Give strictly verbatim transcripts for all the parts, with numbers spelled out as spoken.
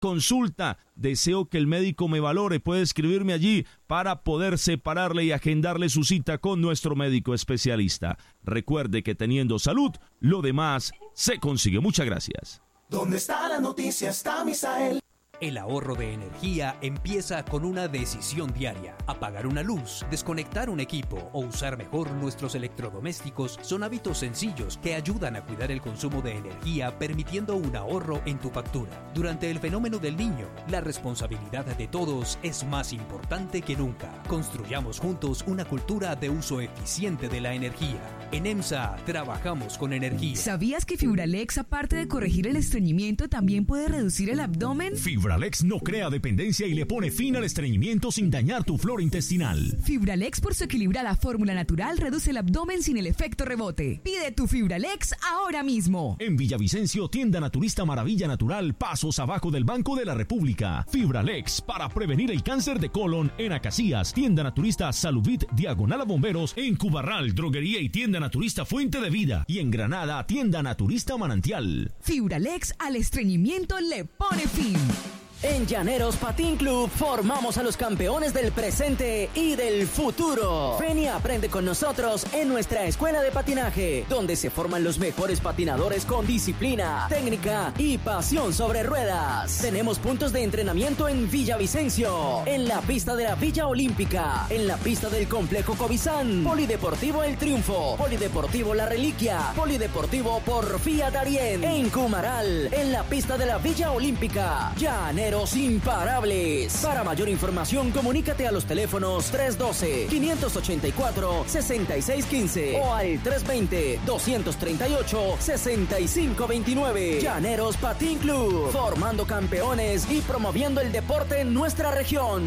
consulta, deseo que el médico me valore, puede escribirme allí para poder separarle y agendarle su cita con nuestro médico especialista. Recuerde que teniendo salud, lo demás se consigue. Muchas gracias. ¿Dónde está la noticia? Está Misael. El ahorro de energía empieza con una decisión diaria. Apagar una luz, desconectar un equipo o usar mejor nuestros electrodomésticos son hábitos sencillos que ayudan a cuidar el consumo de energía, permitiendo un ahorro en tu factura. Durante el fenómeno del Niño, la responsabilidad de todos es más importante que nunca. Construyamos juntos una cultura de uso eficiente de la energía. En EMSA trabajamos con energía. ¿Sabías que Fibralex, aparte de corregir el estreñimiento, también puede reducir el abdomen? Fibralex no crea dependencia y le pone fin al estreñimiento sin dañar tu flora intestinal. Fibralex, por su equilibrada fórmula natural, reduce el abdomen sin el efecto rebote. Pide tu Fibralex ahora mismo. En Villavicencio, tienda naturista Maravilla Natural, pasos abajo del Banco de la República. Fibralex, para prevenir el cáncer de colon. En Acacías, tienda naturista Saluvit, diagonal a Bomberos. En Cubarral, droguería y tienda naturista Fuente de Vida. Y en Granada, tienda naturista Manantial. Fibralex al estreñimiento le pone fin. En Llaneros Patín Club formamos a los campeones del presente y del futuro. Ven y aprende con nosotros en nuestra escuela de patinaje, donde se forman los mejores patinadores con disciplina, técnica y pasión sobre ruedas. Tenemos puntos de entrenamiento en Villavicencio, en la pista de la Villa Olímpica, en la pista del Complejo Cobizán, Polideportivo El Triunfo, Polideportivo La Reliquia, Polideportivo Porfía Darién, en Cumaral, en la pista de la Villa Olímpica. Llaneros imparables. Para mayor información, comunícate a los teléfonos tres uno dos, cinco ocho cuatro, seis seis uno cinco o al tres dos cero, dos tres ocho, seis cinco dos nueve. Llaneros Patín Club, formando campeones y promoviendo el deporte en nuestra región.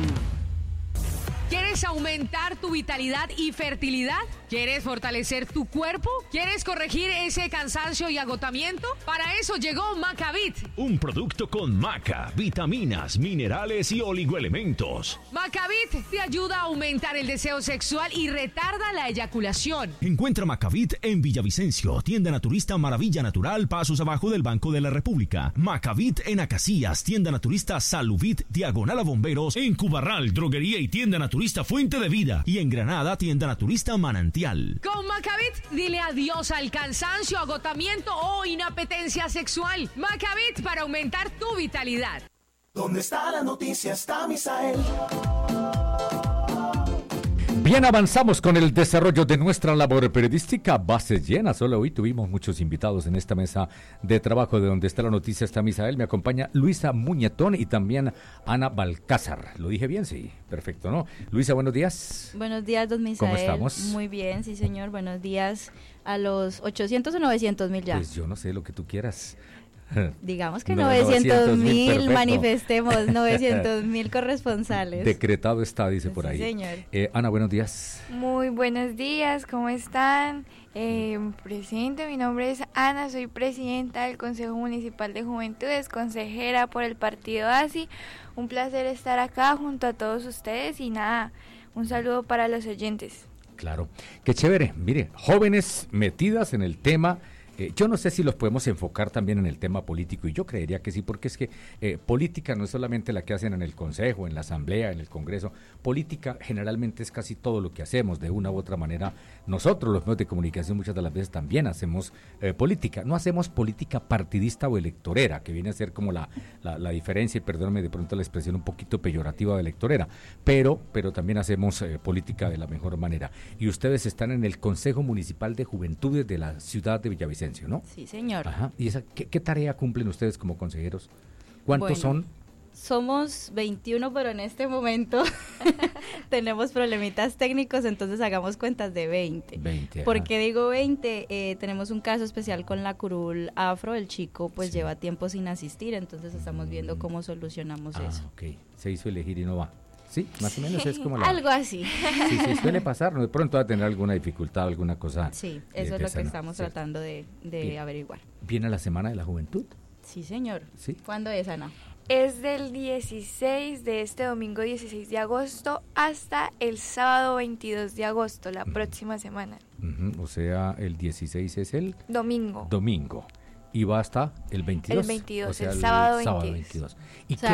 ¿Quieres aumentar tu vitalidad y fertilidad? ¿Quieres fortalecer tu cuerpo? ¿Quieres corregir ese cansancio y agotamiento? Para eso llegó Macavit. Un producto con maca, vitaminas, minerales y oligoelementos. Macavit te ayuda a aumentar el deseo sexual y retarda la eyaculación. Encuentra Macavit en Villavicencio, tienda naturista Maravilla Natural, pasos abajo del Banco de la República. Macavit en Acacías, tienda naturista Saluvit, diagonal a Bomberos. En Cubarral, droguería y tienda naturista Fuente de Vida. Y en Granada, tienda naturista Manantial. Con Macavit, dile adiós al cansancio, agotamiento o inapetencia sexual. Macavit para aumentar tu vitalidad. ¿Dónde está la noticia? Está Misael. Bien, avanzamos con el desarrollo de nuestra labor periodística. Bases llenas. Solo hoy tuvimos muchos invitados en esta mesa de trabajo de Donde está la noticia está Misael. Me acompaña Luisa Muñetón y también Ana Balcázar. ¿Lo dije bien? Sí, perfecto, ¿no? Luisa, buenos días. Buenos días, don Misael. ¿Cómo estamos? Muy bien, sí, señor. Buenos días a los ochocientos o novecientos mil ya. Pues yo no sé, lo que tú quieras. Digamos que No, novecientos mil, perfecto. manifestemos novecientos mil corresponsales. Decretado está, dice por Sí, ahí. señor. Eh, Ana, buenos días. Muy buenos días, ¿cómo están? Eh, presente, mi nombre es Ana, soy presidenta del Consejo Municipal de Juventudes, consejera por el partido A S I. Un placer estar acá junto a todos ustedes y nada, un saludo para los oyentes. Claro, qué chévere. Mire, jóvenes metidas en el tema. Eh, yo no sé si los podemos enfocar también en el tema político, y yo creería que sí, porque es que eh, política no es solamente la que hacen en el Consejo, en la Asamblea, en el Congreso. Política generalmente es casi todo lo que hacemos, de una u otra manera. Nosotros, los medios de comunicación, muchas de las veces también hacemos eh, política. No hacemos política partidista o electorera, que viene a ser como la, la, la diferencia, y perdóname de pronto la expresión un poquito peyorativa de electorera, pero, pero también hacemos eh, política de la mejor manera. Y ustedes están en el Consejo Municipal de Juventudes de la ciudad de Villavicencio, ¿no? Sí, señor. Ajá. ¿Y esa, qué, qué tarea cumplen ustedes como consejeros? ¿Cuántos Bueno, son? Somos veintiuno, pero en este momento tenemos problemitas técnicos, entonces hagamos cuentas de veinte. veinte, ajá. ¿Por qué digo veinte? Eh, tenemos un caso especial con la curul afro, el chico pues Sí. lleva tiempo sin asistir, entonces estamos viendo cómo solucionamos Ah, eso. ok. Se hizo elegir y no va. Sí, más o menos es como la... Algo así. Sí, sí, suele pasar, ¿no? De pronto va a tener alguna dificultad, alguna cosa. Sí, eh, eso es de lo esa, que ¿no? estamos Cierto. tratando de, de Bien. averiguar. ¿Viene la Semana de la Juventud? Sí, señor. Sí. ¿Cuándo es, Ana? Es del dieciséis de este domingo dieciséis de agosto hasta el sábado veintidós de agosto, la próxima semana. Ujú, o sea, el dieciséis es el Domingo. domingo. y va hasta el veintidós. El veintidós, o sea, el sábado sábado veintidós. veintidós. ¿Y O sea,